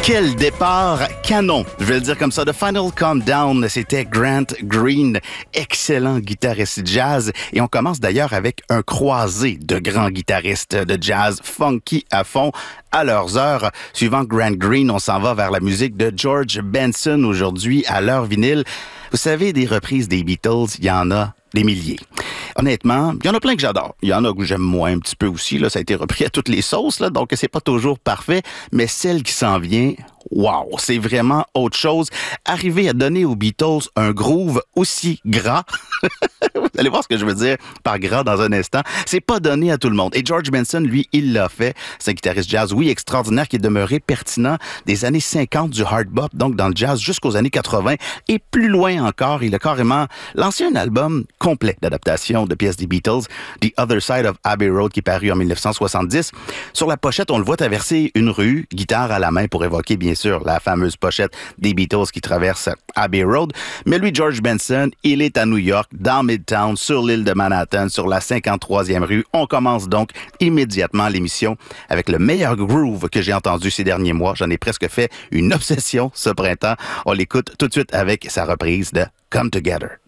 Quel départ canon, je vais le dire comme ça. The Final Countdown, c'était Grant Green, excellent guitariste jazz. Et on commence d'ailleurs avec un croisé de grands guitaristes de jazz funky à fond à leurs heures. Suivant Grant Green, on s'en va vers la musique de George Benson aujourd'hui à l'heure vinyle. Vous savez, des reprises des Beatles, il y en a des milliers. Honnêtement, il y en a plein que j'adore. Il y en a que j'aime moins un petit peu aussi. Là, ça a été repris à toutes les sauces, là, donc c'est pas toujours parfait. Mais celle qui s'en vient, wow, c'est vraiment autre chose. Arriver à donner aux Beatles un groove aussi gras, vous allez voir ce que je veux dire par gras dans un instant, c'est pas donné à tout le monde. Et George Benson, lui, il l'a fait. C'est un guitariste jazz, oui, extraordinaire, qui est demeuré pertinent des années 50 du hard bop, donc dans le jazz jusqu'aux années 80. Et plus loin encore, il a carrément lancé un album complet d'adaptation de pièces des Beatles, The Other Side of Abbey Road, qui est paru en 1970. Sur la pochette, on le voit traverser une rue, guitare à la main pour évoquer, bien sûr, la fameuse pochette des Beatles qui traverse Abbey Road. Mais lui, George Benson, il est à New York, dans Midtown, sur l'île de Manhattan, sur la 53e rue. On commence donc immédiatement l'émission avec le meilleur groove que j'ai entendu ces derniers mois. J'en ai presque fait une obsession ce printemps. On l'écoute tout de suite avec sa reprise de Come Together.